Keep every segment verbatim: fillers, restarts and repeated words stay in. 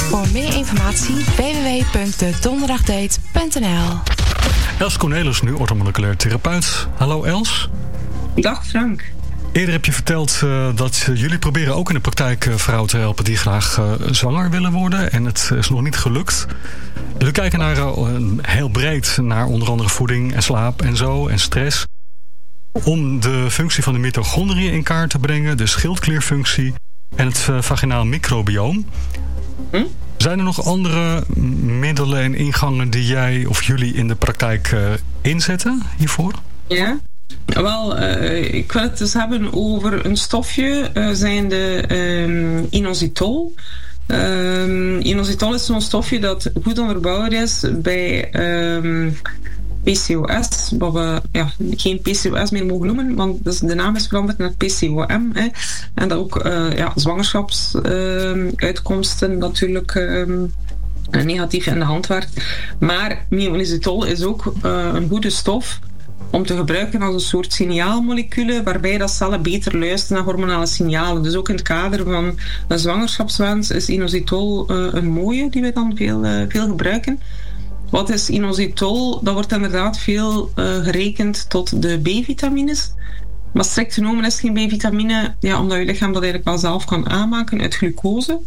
Voor meer informatie w w w punt de donderdagdate punt n l. Els Cornelis, nu orthomoleculair therapeut. Hallo Els. Dag Frank. Eerder heb je verteld uh, dat jullie proberen ook in de praktijk uh, vrouwen te helpen die graag uh, zwanger willen worden. En het is nog niet gelukt. Jullie kijken naar, uh, heel breed naar onder andere voeding en slaap en zo en stress. Om de functie van de mitochondriën in kaart te brengen, de schildklierfunctie en het uh, vaginaal microbioom. Hm? Zijn er nog andere middelen en ingangen die jij of jullie in de praktijk uh, inzetten hiervoor? Ja. Wel, uh, ik wil het dus hebben over een stofje, uh, zijnde um, inositol. Um, inositol is zo'n stofje dat goed onderbouwd is bij um, P C O S, wat we ja, geen P C O S meer mogen noemen, want dus de naam is veranderd naar P C O M. Hè, en dat ook uh, ja, zwangerschapsuitkomsten uh, natuurlijk um, negatief in de hand werkt. Maar inositol is ook uh, een goede stof om te gebruiken als een soort signaalmoleculen waarbij dat cellen beter luisteren naar hormonale signalen. Dus ook in het kader van een zwangerschapswens is inositol uh, een mooie die we dan veel, uh, veel gebruiken. Wat is inositol? Dat wordt inderdaad veel uh, gerekend tot de B-vitamines. Maar strikt genomen is het geen B-vitamine, ja, omdat je lichaam dat eigenlijk wel zelf kan aanmaken uit glucose.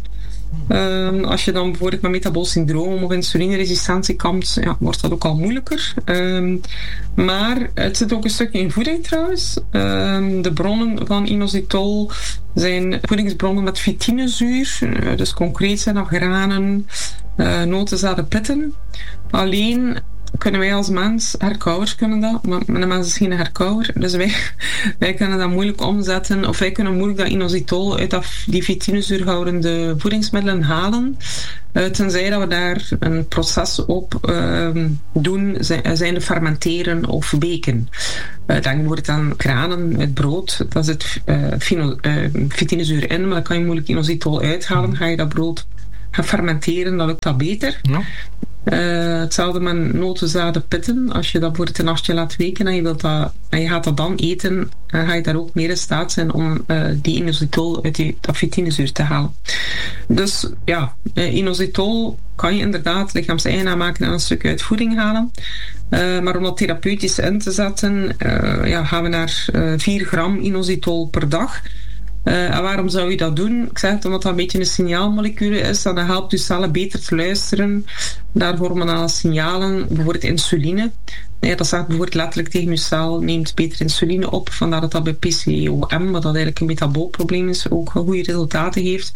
Um, als je dan bijvoorbeeld met metabool syndroom of insulineresistentie kampt, ja, wordt dat ook al moeilijker. Um, maar het zit ook een stukje in voeding trouwens. Um, de bronnen van inositol zijn voedingsbronnen met fytinezuur. Uh, dus concreet zijn dat granen, uh, noten, zaden, pitten. Alleen kunnen wij als mens, herkauwers kunnen dat, maar een mens is geen herkauwer, dus wij, wij kunnen dat moeilijk omzetten, of wij kunnen moeilijk dat inositol uit dat, die fytinezuurhoudende voedingsmiddelen halen, uh, tenzij dat we daar een proces op uh, doen, zijn de fermenteren of beken. Uh, denk bijvoorbeeld aan granen uit brood, daar zit uh, fino, uh, fytinezuur in, maar dan kan je moeilijk inositol uithalen, ga je dat brood gaan fermenteren, dan lukt dat beter. Ja. Uh, hetzelfde met noten, zaden, pitten. Als je dat voor het nachtje laat weken en je, wilt dat, en je gaat dat dan eten, dan ga je daar ook meer in staat zijn om uh, die inositol uit die, dat fytinezuur te halen. Dus ja, uh, inositol kan je inderdaad lichaams-eigen aanmaken en een stuk uit voeding halen. Uh, maar om dat therapeutisch in te zetten, uh, ja, gaan we naar uh, vier gram inositol per dag. Uh, en waarom zou je dat doen? Ik zeg het omdat dat een beetje een signaalmolecuul is. Dat helpt je cellen beter te luisteren naar hormonale signalen. Bijvoorbeeld insuline. Ja, dat zegt bijvoorbeeld letterlijk tegen je cel, neemt beter insuline op. Vandaar dat dat bij P C O M, wat dat eigenlijk een metaboolprobleem is, ook goede resultaten heeft.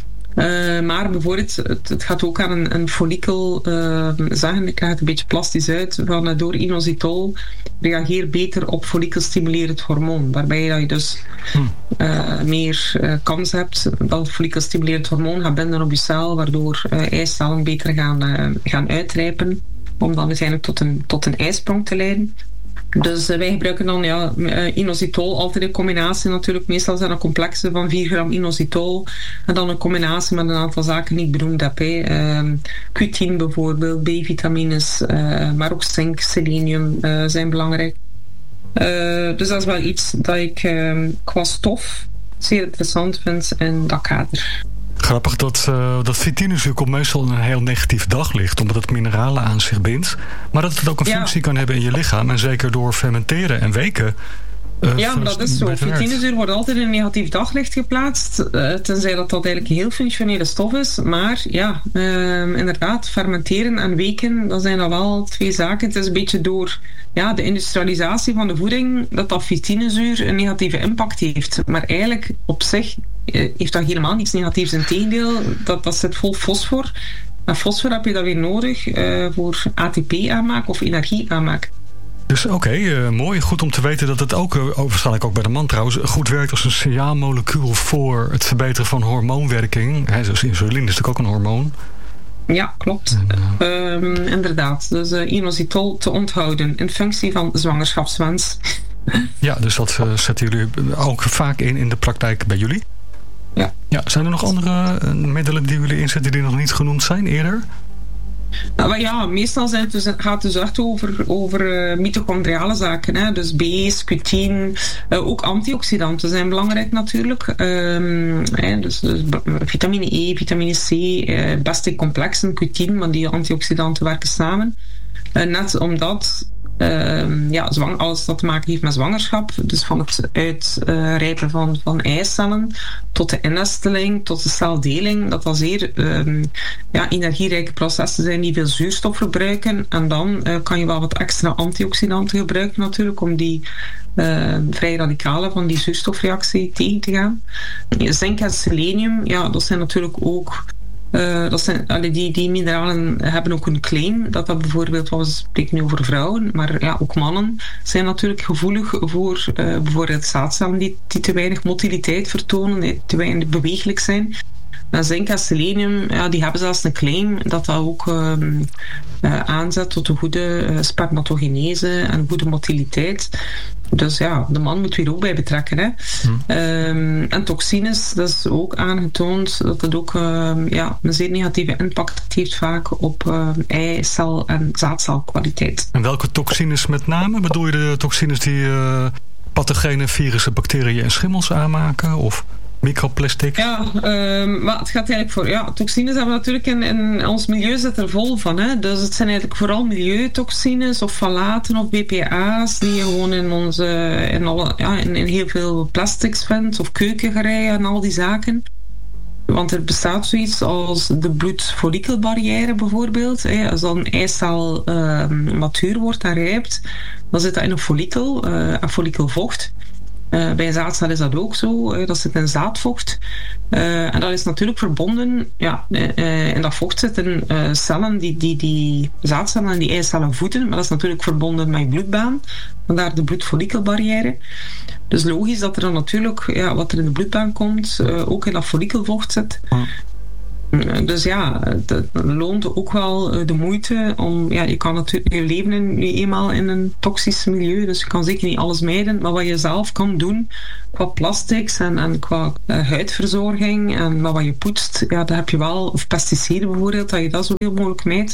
Uh, maar bijvoorbeeld, het, het gaat ook aan een, een follikel uh, zeggen, ik krijg het een beetje plastisch uit, van uh, door inositol reageer beter op follikelstimulerend hormoon, waarbij je dus uh, meer uh, kans hebt dat het follikelstimulerend hormoon gaat binden op je cel, waardoor uh, eicellen beter gaan, uh, gaan uitrijpen, om dan uiteindelijk tot een, tot een eisprong te leiden. Dus uh, wij gebruiken dan ja, uh, inositol altijd in combinatie natuurlijk. Meestal zijn dat complexen van vier gram inositol. En dan een combinatie met een aantal zaken die ik benoemd heb. Uh, Q tien bijvoorbeeld, B-vitamines, uh, maar ook zink, selenium uh, zijn belangrijk. Uh, dus dat is wel iets dat ik uh, qua stof zeer interessant vind in dat kader. Grappig dat, uh, dat fytinezuur komt meestal in een heel negatief daglicht, omdat het mineralen aan zich bindt. Maar dat het ook een ja. functie kan hebben in je lichaam. En zeker door fermenteren en weken. Uh, ja, maar dat is zo. Fytinezuur wordt altijd in een negatief daglicht geplaatst. Uh, tenzij dat dat eigenlijk een heel functionele stof is. Maar ja, uh, inderdaad, fermenteren en weken, dat zijn al wel twee zaken. Het is een beetje door ja, de industrialisatie van de voeding dat dat fytinezuur een negatieve impact heeft. Maar eigenlijk op zich heeft dat helemaal niets negatiefs. Integendeel, dat, dat zit vol fosfor. En fosfor heb je dan weer nodig uh, voor A T P-aanmaak of energie-aanmaak. Dus oké, okay, uh, mooi. Goed om te weten dat het ook, uh, waarschijnlijk ook bij de man trouwens, goed werkt als een signaalmolecuul voor het verbeteren van hormoonwerking. He, dus insuline is natuurlijk ook een hormoon. Ja, klopt. En, uh... um, inderdaad. Dus uh, inositol te onthouden in functie van zwangerschapswens. Ja, dus dat uh, zetten jullie ook vaak in in de praktijk bij jullie? Ja. Ja. Zijn er nog andere uh, middelen die jullie inzetten die nog niet genoemd zijn eerder? Maar ja, meestal zijn het dus, gaat het dus echt over, over uh, mitochondriale zaken. Hè? Dus B's, Q tien, uh, ook antioxidanten zijn belangrijk natuurlijk. Um, hè? Dus, dus vitamine E, vitamine C, uh, best in complexen, Q tien, want die antioxidanten werken samen. Uh, net omdat uh, ja, zwang, alles dat te maken heeft met zwangerschap, dus van het uitrijpen uh, van, van eicellen tot de innesteling, tot de celdeling, dat dat zeer uh, ja, energierijke processen zijn die veel zuurstof verbruiken. En dan uh, kan je wel wat extra antioxidanten gebruiken natuurlijk, om die uh, vrije radicalen van die zuurstofreactie tegen te gaan. Zink en selenium, ja, dat zijn natuurlijk ook Uh, dat zijn, allee, die, die mineralen hebben ook een claim dat dat bijvoorbeeld, we spreken nu over vrouwen, maar ja, ook mannen zijn natuurlijk gevoelig voor uh, bijvoorbeeld zaadcellen die, die te weinig motiliteit vertonen, die te weinig beweeglijk zijn. En zink en selenium, ja, die hebben zelfs een claim dat dat ook uh, uh, aanzet tot een goede uh, spermatogenese en goede motiliteit. Dus ja, de man moet weer ook bij betrekken. Hè. Hmm. Um, en toxines, dat is ook aangetoond dat het ook uh, ja, een zeer negatieve impact heeft vaak op uh, eicel- en zaadcelkwaliteit. En welke toxines met name? Bedoel je de toxines die uh, pathogene virussen, bacteriën en schimmels aanmaken? Of microplastic? Ja, um, maar het gaat eigenlijk voor... Ja, toxines hebben we natuurlijk in, in ons milieu zit er vol van. Hè? Dus het zijn eigenlijk vooral milieutoxines of falaten of B P A's die je gewoon in onze... In, alle, ja, in, in heel veel plastics vindt of keukengerei en al die zaken. Want er bestaat zoiets als de bloedfollikelbarrière bijvoorbeeld. Hè. Als dan een eicel uh, matuur wordt en rijpt, dan zit dat in een follikel, uh, een follikelvocht. Uh, bij een zaadcel is dat ook zo. Uh, dat zit in zaadvocht. Uh, en dat is natuurlijk verbonden... Ja, uh, in dat vocht zitten uh, cellen die, die die zaadcellen en die eicellen voeden. Maar dat is natuurlijk verbonden met je bloedbaan. Vandaar de bloedfollikelbarrière. Dus logisch dat er dan natuurlijk... Ja, wat er in de bloedbaan komt, uh, ook in dat follikelvocht zit. Ja. Dus ja, het loont ook wel de moeite om... Ja, je kan natuurlijk... Je leven nu eenmaal in een toxisch milieu, dus je kan zeker niet alles mijden. Maar wat je zelf kan doen, qua plastics en, en qua uh, huidverzorging en wat je poetst, ja, daar heb je wel... Of pesticiden bijvoorbeeld, dat je dat zoveel mogelijk mijdt.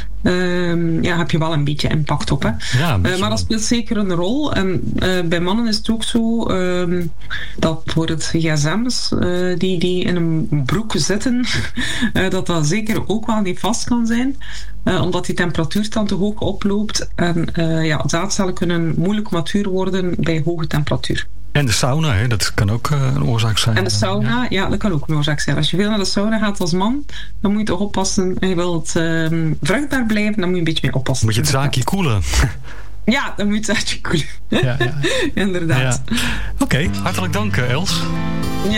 Uh, ja, heb je wel een beetje impact op. Hè. Ja, uh, maar dat speelt zeker een rol. En uh, bij mannen is het ook zo uh, dat bijvoorbeeld G S M's uh, die, die in een broek zitten, uh, dat dat zeker ook wel niet vast kan zijn. Uh, omdat die temperatuur dan te hoog oploopt. En uh, ja, zaadcellen kunnen moeilijk matuur worden bij hoge temperatuur. En de sauna, hè, dat kan ook uh, een oorzaak zijn. En de sauna, ja. ja, dat kan ook een oorzaak zijn. Als je veel naar de sauna gaat als man, dan moet je toch oppassen. En je wilt uh, vruchtbaar blijven, dan moet je een beetje mee oppassen. Moet je het zaakje koelen. Ja, dan moet je het zaakje koelen. Ja, ja. Inderdaad. Ja. Oké, okay, hartelijk dank Els.